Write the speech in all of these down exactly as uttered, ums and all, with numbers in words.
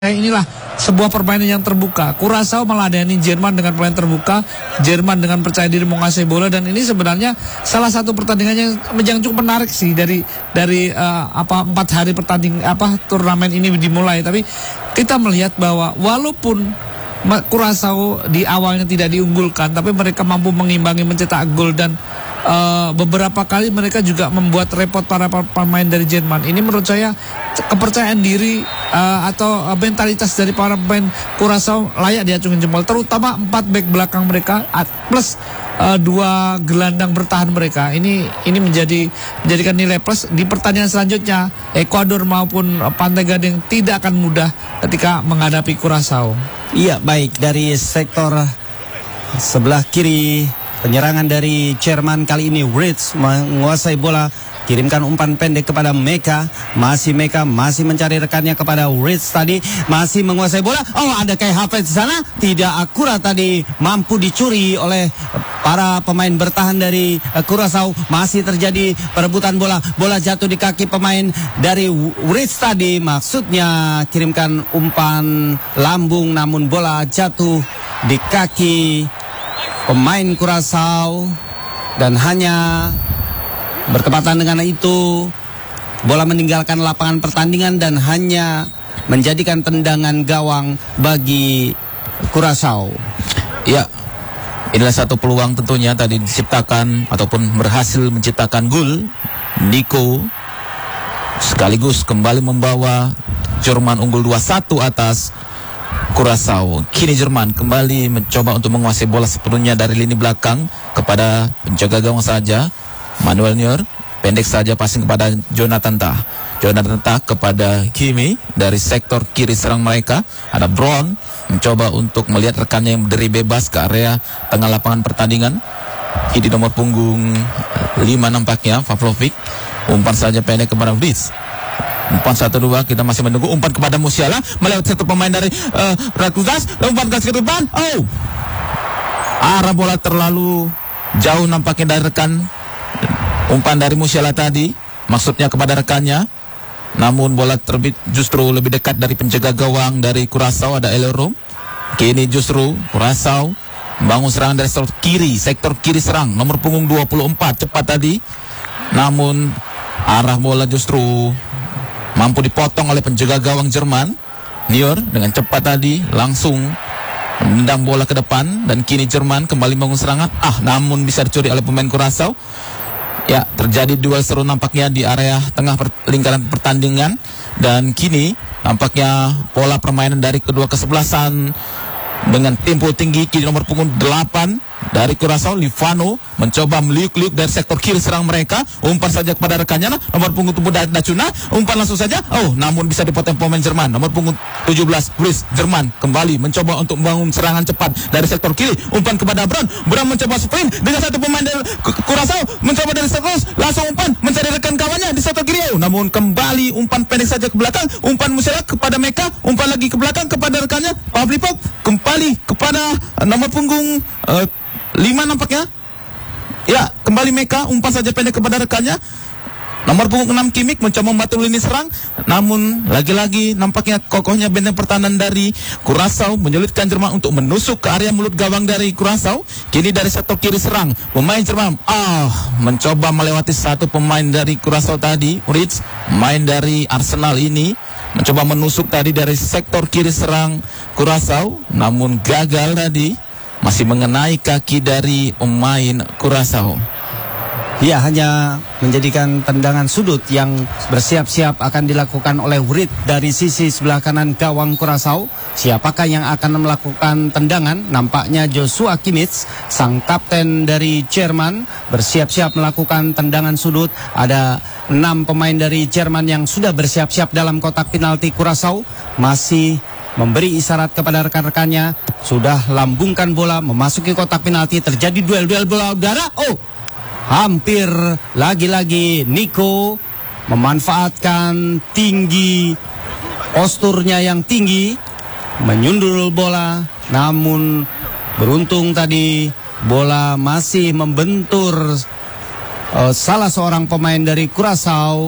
Inilah sebuah permainan yang terbuka. Curaçao meladeni Jerman dengan permainan terbuka, Jerman dengan percaya diri menguasai bola, dan ini sebenarnya salah satu pertandingan yang, yang cukup menarik sih dari dari uh, apa empat hari pertanding apa turnamen ini dimulai. Tapi kita melihat bahwa walaupun Curaçao di awalnya tidak diunggulkan, tapi mereka mampu mengimbangi, mencetak gol, dan uh, beberapa kali mereka juga membuat repot para pemain dari Jerman. Ini menurut saya kepercayaan diri uh, atau uh, mentalitas dari para pemain Curaçao layak diacungin jempol, terutama empat back belakang mereka plus uh, dua gelandang bertahan mereka. Ini ini menjadi menjadikan nilai plus di pertandingan selanjutnya. Ekuador maupun uh, Pantai Gading tidak akan mudah ketika menghadapi Curaçao. Iya, baik, dari sektor sebelah kiri penyerangan dari Jerman kali ini Ritz menguasai bola, kirimkan umpan pendek kepada Meka, masih Meka masih mencari rekannya kepada Ritz tadi, masih menguasai bola. Oh, ada kayak Hafiz di sana, tidak akurat tadi, mampu dicuri oleh para pemain bertahan dari uh, Curaçao. Masih terjadi perebutan bola, bola jatuh di kaki pemain dari Ritz tadi, maksudnya kirimkan umpan lambung namun bola jatuh di kaki pemain Curaçao dan hanya bertepatan dengan itu bola meninggalkan lapangan pertandingan dan hanya menjadikan tendangan gawang bagi Curaçao. Ya, inilah satu peluang tentunya tadi diciptakan ataupun berhasil menciptakan gol. Nico sekaligus kembali membawa Jerman unggul dua satu atas Curaçao. Kini Jerman kembali mencoba untuk menguasai bola sepenuhnya dari lini belakang kepada penjaga gawang saja. Manuel Neuer pendek saja passing kepada Jonathan Tah. Jonathan Tah kepada Kimi dari sektor kiri serang mereka. Ada Brown mencoba untuk melihat rekannya yang berdiri bebas ke area tengah lapangan pertandingan. Ini nomor punggung lima nampaknya Pavlovic. Umpan saja pendek kepada Ritz. Umpan satu dua, kita masih menunggu umpan kepada Musiala melewati satu pemain dari uh, Rakutas. Umpan gas ke depan. Oh, arah bola terlalu jauh nampaknya dari rekan. Umpan dari Musiala tadi maksudnya kepada rekannya, namun bola terbit justru lebih dekat dari penjaga gawang dari Curaçao, ada Elero. Kini justru Curaçao membangun serangan dari sektor kiri, sektor kiri serang nomor punggung dua puluh empat cepat tadi, namun arah bola justru mampu dipotong oleh penjaga gawang Jerman. Neuer dengan cepat tadi langsung menendang bola ke depan dan kini Jerman kembali membangun serangan. Ah, namun bisa dicuri oleh pemain Curaçao. Ya, terjadi duel seru nampaknya di area tengah per, lingkaran pertandingan, dan kini nampaknya pola permainan dari kedua kesebelasan dengan tempo tinggi. Kini nomor punggung delapan dari Curaçao, Livano mencoba meliuk-liuk dari sektor kiri serang mereka. Umpan saja kepada rekannya, nah, nomor punggung tubuh Dacuna. Umpan langsung saja. Oh, namun bisa dipotong pemain Jerman. Nomor punggung tujuh belas Ritz. Jerman kembali mencoba untuk membangun serangan cepat dari sektor kiri. Umpan kepada Brown. Brown mencoba sprint dengan satu pemain dari Curaçao, mencoba dari sektor langsung umpan mencari rekan kawannya di sektor kiri. Oh, namun kembali umpan pendek saja ke belakang. Umpan Musiala kepada Meka. Umpan lagi ke belakang kepada rekannya Pavlipov. Kembali kepada uh, nomor punggung uh, lima nampaknya. Ya, kembali Meka, umpan saja pendek kepada rekannya. Nomor punggung enam Kimmich mencoba membantu lini serang, namun lagi-lagi nampaknya kokohnya benteng pertahanan dari Curaçao menyulitkan Jerman untuk menusuk ke area mulut gawang dari Curaçao. Kini dari sektor kiri serang pemain Jerman ah mencoba melewati satu pemain dari Curaçao tadi, Ritz, main dari Arsenal ini mencoba menusuk tadi dari sektor kiri serang Curaçao, namun gagal tadi, masih mengenai kaki dari pemain Curaçao. Ya, hanya menjadikan tendangan sudut yang bersiap-siap akan dilakukan oleh Ritz dari sisi sebelah kanan gawang Curaçao. Siapakah yang akan melakukan tendangan? Nampaknya Joshua Kimmich, sang kapten dari Jerman, bersiap-siap melakukan tendangan sudut. Ada enam pemain dari Jerman yang sudah bersiap-siap dalam kotak penalti. Curaçao masih memberi isyarat kepada rekan-rekannya, sudah lambungkan bola memasuki kotak penalti. Terjadi duel-duel bola udara. Oh, hampir lagi-lagi Nico memanfaatkan tinggi, posturnya yang tinggi, menyundul bola, namun beruntung tadi bola masih membentur uh, salah seorang pemain dari Curaçao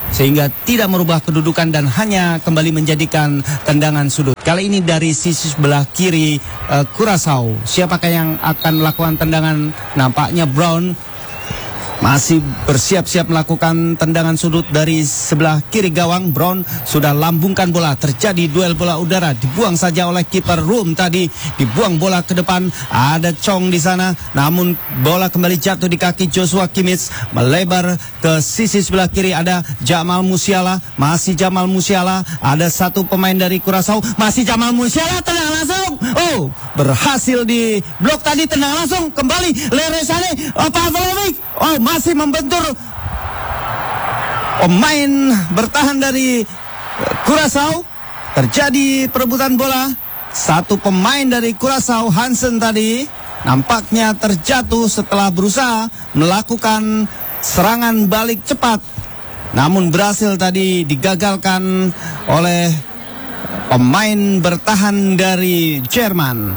sehingga tidak merubah kedudukan dan hanya kembali menjadikan tendangan sudut. Kali ini dari sisi sebelah kiri uh, Curaçao. Siapakah yang akan melakukan tendangan? Nampaknya Brown masih bersiap-siap melakukan tendangan sudut dari sebelah kiri gawang. Brown sudah lambungkan bola. Terjadi duel bola udara. Dibuang saja oleh kiper Room tadi. Dibuang bola ke depan. Ada Chong di sana. Namun bola kembali jatuh di kaki Joshua Kimmich. Melebar ke sisi sebelah kiri. Ada Jamal Musiala. Masih Jamal Musiala. Ada satu pemain dari Curaçao. Masih Jamal Musiala. Tenang langsung. Oh, berhasil di blok tadi. Tenang langsung. Kembali Leroy Sané. Oh, Pavlovic. Oh, masih membentur pemain bertahan dari Curaçao. Terjadi perebutan bola. Satu pemain dari Curaçao, Hansen tadi, nampaknya terjatuh setelah berusaha melakukan serangan balik cepat. Namun berhasil tadi digagalkan oleh pemain bertahan dari Jerman.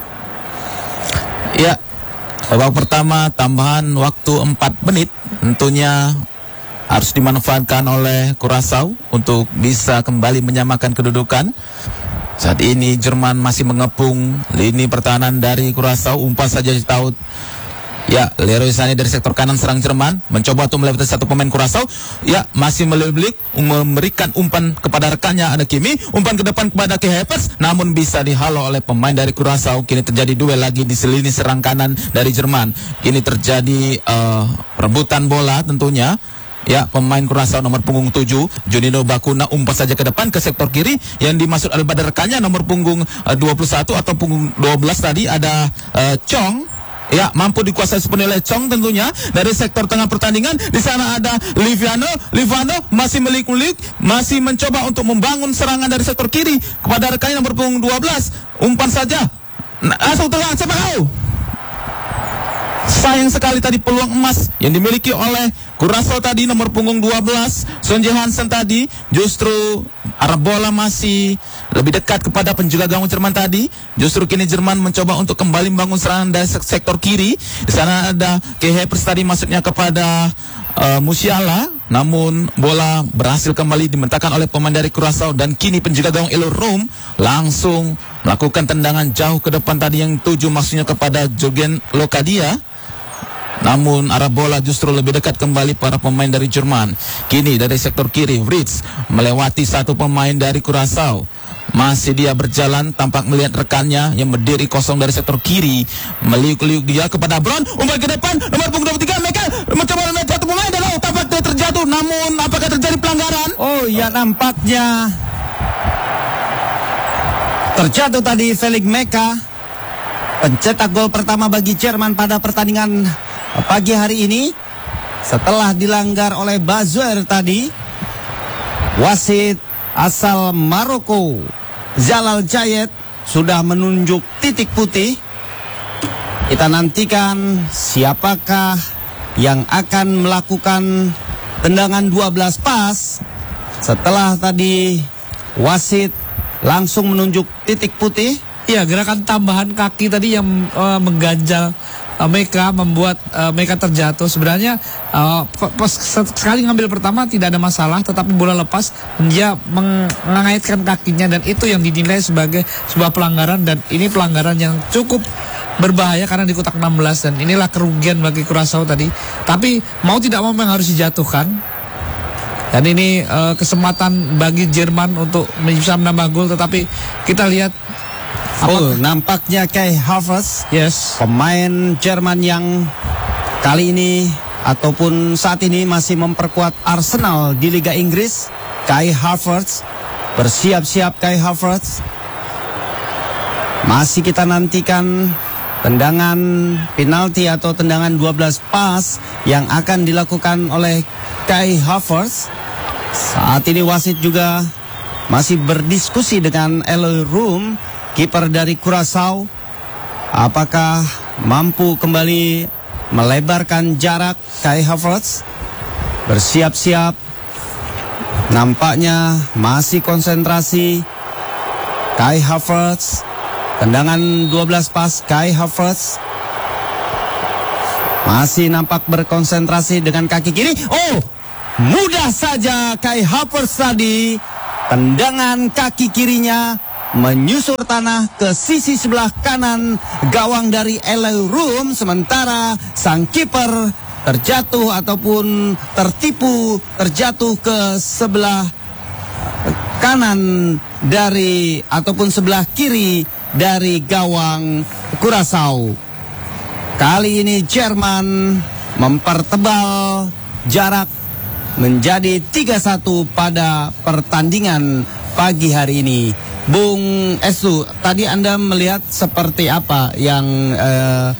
Ya, babak pertama tambahan waktu empat menit tentunya harus dimanfaatkan oleh Curaçao untuk bisa kembali menyamakan kedudukan. Saat ini Jerman masih mengepung lini pertahanan dari Curaçao. Umpan saja tahu. Ya, Leroy Sané dari sektor kanan serang Jerman mencoba untuk melewati satu pemain Curaçao. Ya, masih melilik memberikan umpan kepada rekannya, ada Kimi. Umpan ke depan kepada Kai Havertz, namun bisa dihalau oleh pemain dari Curaçao. Kini terjadi duel lagi di lini serang kanan dari Jerman. Kini terjadi uh, rebutan bola tentunya. Ya, pemain Curaçao nomor punggung tujuh, Juninho Bakuna, umpan saja ke depan ke sektor kiri yang dimaksud oleh pada rekannya nomor punggung uh, dua puluh satu atau punggung dua belas tadi ada uh, Chong. Ya, mampu dikuasai sepenuhnya oleh Chong tentunya. Dari sektor tengah pertandingan, di sana ada Liviano. Liviano masih melik-melik, masih mencoba untuk membangun serangan dari sektor kiri kepada rekannya nomor punggung dua belas. Umpan saja. Langsung tengah, siapa tahu? Sayang sekali tadi peluang emas yang dimiliki oleh Curaçao tadi nomor punggung dua belas, Son Hansen tadi. Justru arah bola masih lebih dekat kepada penjaga gawang Jerman tadi. Justru kini Jerman mencoba untuk kembali membangun serangan dari sektor kiri. Di sana ada Kai Havertz tadi masuknya kepada uh, Musiala. Namun bola berhasil kembali dimentakkan oleh pemain dari Curaçao. Dan kini penjaga gawang Elo Rum langsung melakukan tendangan jauh ke depan tadi yang tuju maksudnya kepada Jürgen Locadia. Namun arah bola justru lebih dekat kembali para pemain dari Jerman. Kini dari sektor kiri Fritz melewati satu pemain dari Curaçao. Masih dia berjalan, tampak melihat rekannya yang berdiri kosong dari sektor kiri. Meliuk-liuk dia kepada Brown. Umpan ke depan nomor punggung dua puluh tiga. Mereka mencoba melihat satu pemain dan oh, tampak dia terjatuh. Namun apakah terjadi pelanggaran? Oh ya, nampaknya terjatuh tadi Felix Meka, pencetak gol pertama bagi Jerman pada pertandingan pagi hari ini. Setelah dilanggar oleh Bazoer tadi, wasit asal Maroko Zalal Jayet sudah menunjuk titik putih. Kita nantikan siapakah yang akan melakukan tendangan dua belas pas. Setelah tadi wasit langsung menunjuk titik putih. Iya, gerakan tambahan kaki tadi yang uh, mengganjal uh, Meka, membuat uh, Meka terjatuh. Sebenarnya uh, pas sekali ngambil pertama tidak ada masalah, tetapi bola lepas dia mengaitkan kakinya dan itu yang dinilai sebagai sebuah pelanggaran. Dan ini pelanggaran yang cukup berbahaya karena di kotak enam belas dan inilah kerugian bagi Curaçao tadi. Tapi mau tidak mau memang harus dijatuhkan. Dan ini uh, kesempatan bagi Jerman untuk bisa menambah gol, tetapi kita lihat oh, nampaknya Kai Havertz, yes, pemain Jerman yang kali ini ataupun saat ini masih memperkuat Arsenal di Liga Inggris. Kai Havertz, bersiap-siap Kai Havertz. Masih kita nantikan tendangan penalti atau tendangan dua belas pas yang akan dilakukan oleh Kai Havertz. Saat ini wasit juga masih berdiskusi dengan Elo Rum, kiper dari Curaçao. Apakah mampu kembali melebarkan jarak? Kai Havertz bersiap-siap, nampaknya masih konsentrasi. Kai Havertz, tendangan dua belas pas Kai Havertz masih nampak berkonsentrasi dengan kaki kiri. Oh, mudah saja Kai Havertz tadi tendangan kaki kirinya menyusur tanah ke sisi sebelah kanan gawang dari Eloy Room, sementara sang kiper terjatuh ataupun tertipu terjatuh ke sebelah kanan dari ataupun sebelah kiri dari gawang Curaçao. Kali ini Jerman mempertebal jarak menjadi tiga satu pada pertandingan pagi hari ini. Bung Estu, tadi Anda melihat seperti apa yang eh,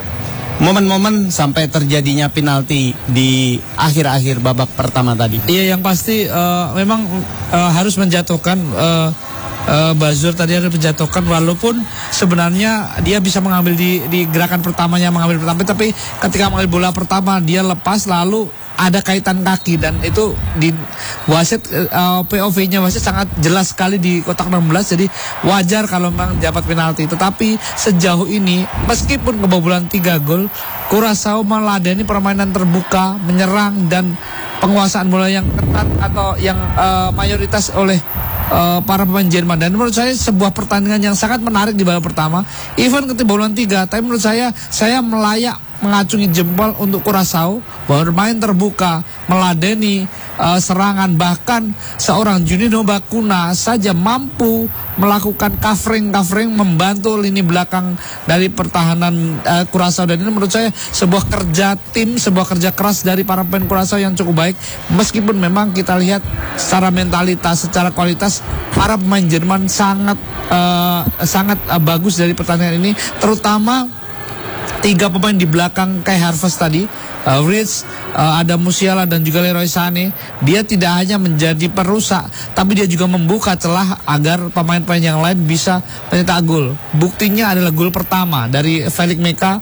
momen-momen sampai terjadinya penalti di akhir-akhir babak pertama tadi? Iya, yang pasti uh, memang uh, harus menjatuhkan uh, uh, Bazur tadi harus menjatuhkan, walaupun sebenarnya dia bisa mengambil di, di gerakan pertamanya mengambil pertama, tapi ketika mengambil bola pertama dia lepas lalu ada kaitan kaki, dan itu di wasit uh, P O V-nya wasit sangat jelas sekali di kotak enam belas, jadi wajar kalau memang dapat penalti. Tetapi sejauh ini meskipun kebobolan tiga gol, Curaçao meladeni permainan terbuka, menyerang dan penguasaan bola yang ketat atau yang uh, mayoritas oleh uh, para pemain Jerman. Dan menurut saya sebuah pertandingan yang sangat menarik di babak pertama, even kebobolan tiga, tapi menurut saya saya melayak mengacungi jempol untuk Curaçao bahwa bermain terbuka, meladeni uh, serangan, bahkan seorang Juninho Bacuna saja mampu melakukan covering-covering membantu lini belakang dari pertahanan uh, Curaçao, dan ini menurut saya sebuah kerja tim, sebuah kerja keras dari para pemain Curaçao yang cukup baik, meskipun memang kita lihat secara mentalitas, secara kualitas para pemain Jerman sangat uh, sangat uh, bagus dari pertandingan ini, terutama tiga pemain di belakang Kai Havertz tadi, uh, Rich, uh, ada Musiala dan juga Leroy Sané. Dia tidak hanya menjadi perusak, tapi dia juga membuka celah agar pemain-pemain yang lain bisa mencetak gol. Buktinya adalah gol pertama dari Felix Meka.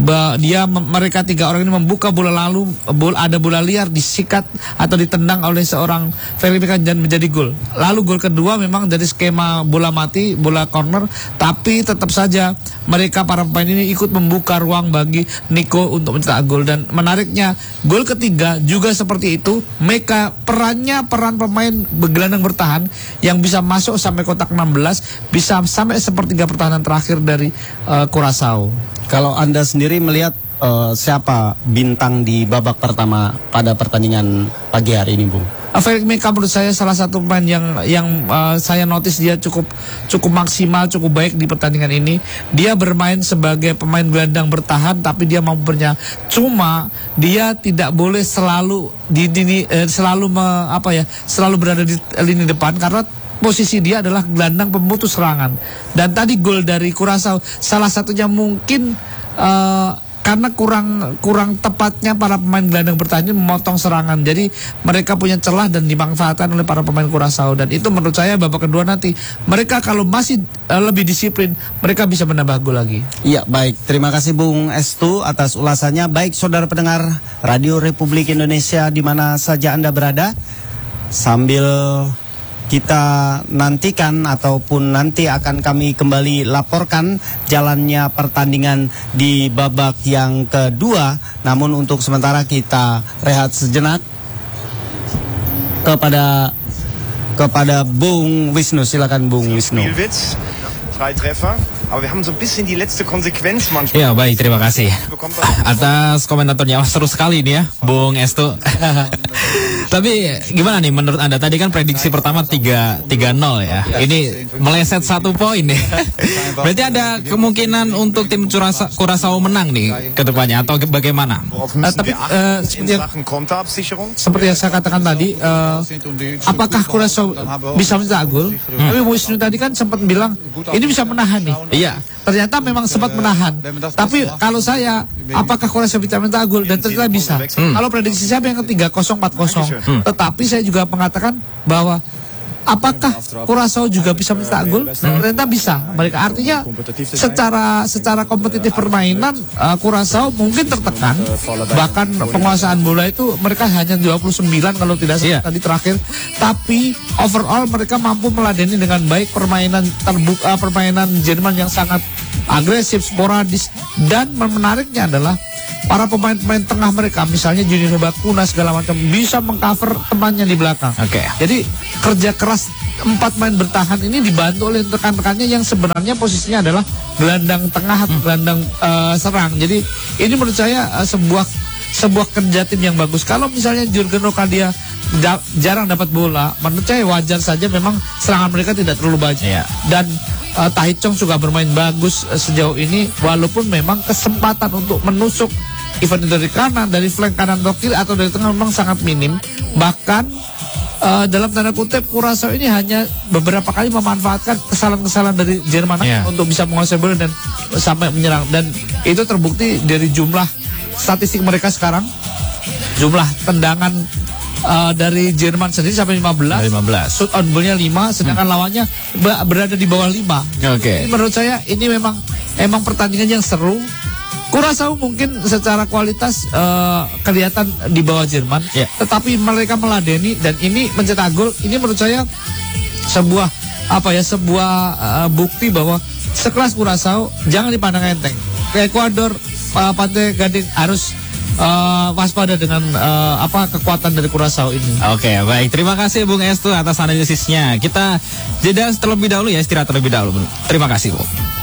Dia mereka tiga orang ini membuka bola, lalu bola, ada bola liar disikat atau ditendang oleh seorang Felix Meka dan menjadi gol. Lalu gol kedua memang dari skema bola mati, bola corner, tapi tetap saja mereka para pemain ini ikut membuka ruang bagi Nico untuk mencetak gol. Dan menariknya gol ketiga juga seperti itu. Meka perannya peran pemain bergelandang bertahan yang bisa masuk sampai kotak enam belas, bisa sampai sepertiga pertahanan terakhir dari uh, Curaçao. Kalau Anda sendiri melihat uh, siapa bintang di babak pertama pada pertandingan pagi hari ini, Bung? Felix Meka menurut saya salah satu pemain yang yang uh, saya notice dia cukup cukup maksimal, cukup baik di pertandingan ini. Dia bermain sebagai pemain gelandang bertahan, tapi dia mampu bernya. Cuma dia tidak boleh selalu di, di eh, selalu me, apa ya, selalu berada di lini depan, karena posisi dia adalah gelandang pemutus serangan. Dan tadi gol dari Curaçao salah satunya mungkin uh, karena kurang kurang tepatnya para pemain gelandang bertahan memotong serangan. Jadi mereka punya celah dan dimanfaatkan oleh para pemain Curaçao. Dan itu menurut saya babak kedua nanti mereka kalau masih uh, lebih disiplin, mereka bisa menambah gol lagi. Iya, baik. Terima kasih Bung Estu atas ulasannya. Baik saudara pendengar Radio Republik Indonesia di mana saja Anda berada, sambil kita nantikan ataupun nanti akan kami kembali laporkan jalannya pertandingan di babak yang kedua. Namun untuk sementara kita rehat sejenak kepada kepada Bung Wisnu. Silakan Bung Wisnu. Ya, baik, terima kasih atas komentatornya. Seru sekali ini ya, Bung Estu. Tapi gimana nih menurut Anda? Tadi kan prediksi pertama tiga nol ya. Ini meleset satu poin nih. Berarti ada kemungkinan untuk tim Curaçao menang nih ke depannya atau bagaimana? Uh, tapi uh, seperti, yang, seperti yang saya katakan tadi, uh, apakah Curaçao bisa mencetak gol? Hmm. Tapi Wisnu tadi kan sempat bilang ini bisa menahan nih. Iya. Ternyata memang sempat menahan. Tapi kalau saya, apakah Curaçao bisa mencetak gol? Dan ternyata bisa. Hmm. Kalau prediksi saya yang ketiga nol empat nol. Hmm. Tetapi saya juga mengatakan bahwa apakah Curaçao juga bisa mencetak gol? Hmm. Ternyata bisa. Mereka artinya secara secara kompetitif permainan uh, Curaçao mungkin tertekan. Bahkan penguasaan bola itu mereka hanya dua puluh sembilan kalau tidak salah yeah. tadi terakhir. Tapi overall mereka mampu meladeni dengan baik permainan terbuka, permainan Jerman yang sangat agresif, sporadis, dan menariknya adalah para pemain-pemain tengah mereka, misalnya Junior Bakuna segala macam, bisa mengcover temannya di belakang. Oke. Jadi kerja keras empat main bertahan ini dibantu oleh rekan-rekannya yang sebenarnya posisinya adalah gelandang tengah atau gelandang uh, serang. Jadi ini menurut saya uh, sebuah sebuah kerja tim yang bagus. Kalau misalnya Jurgen Locadia ja, jarang dapat bola, menurut saya wajar saja memang serangan mereka tidak terlalu banyak. Iya. Dan uh, Tahithong juga bermain bagus uh, sejauh ini, walaupun memang kesempatan untuk menusuk event dari kanan, dari flank kanan atau kiri atau dari tengah memang sangat minim. Bahkan uh, dalam tanda kutip Curaçao ini hanya beberapa kali memanfaatkan kesalahan-kesalahan dari Jerman Yeah. untuk bisa menguasai bola dan sampai menyerang, dan itu terbukti dari jumlah statistik mereka sekarang. Jumlah tendangan uh, dari Jerman sendiri sampai lima belas, lima belas. shoot on goalnya lima, sedangkan hmm. lawannya be- berada di bawah lima. Oke. Jadi menurut saya ini memang emang pertandingan yang seru. Curaçao mungkin secara kualitas uh, kelihatan di bawah Jerman, Yeah. tetapi mereka meladeni dan ini mencetak gol. Ini menurut saya sebuah apa ya sebuah uh, bukti bahwa sekelas Curaçao jangan dipandang enteng. Ke Ekuador, uh, Pantai Gading harus uh, waspada dengan uh, apa kekuatan dari Curaçao ini. Oke, baik. Terima kasih Bung Estu atas analisisnya. Kita jeda terlebih dahulu ya, istirahat terlebih dahulu. Terima kasih, Bu.